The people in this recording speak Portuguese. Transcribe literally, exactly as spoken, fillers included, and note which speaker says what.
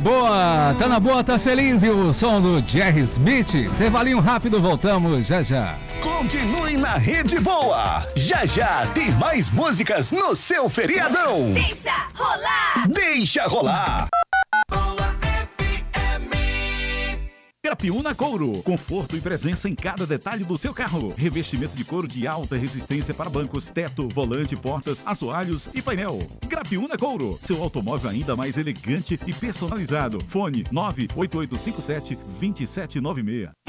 Speaker 1: boa, tá na boa, tá feliz e o som do Jerry Smith. Intervalinho rápido, voltamos já já.
Speaker 2: Continue na Rede Boa. Já já tem mais músicas no seu feriadão.
Speaker 3: Deixa rolar.
Speaker 2: Deixa rolar.
Speaker 4: Grapiúna Couro, conforto e presença em cada detalhe do seu carro. Revestimento de couro de alta resistência para bancos, teto, volante, portas, assoalhos e painel. Grapiúna Couro, seu automóvel ainda mais elegante e personalizado. Fone nove oito oito cinco sete dois sete nove seis.